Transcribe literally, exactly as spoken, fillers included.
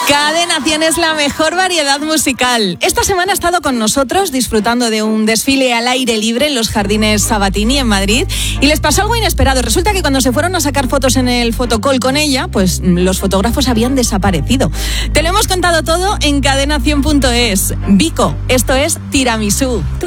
Cadena cien es la mejor variedad musical. Esta semana ha estado con nosotros disfrutando de un desfile al aire libre en los Jardines Sabatini en Madrid y les pasó algo inesperado. Resulta que cuando se fueron a sacar fotos en el fotocall con ella, pues los fotógrafos habían desaparecido. Te lo hemos contado todo en cadena cien punto es. Vico, esto es Tiramisú.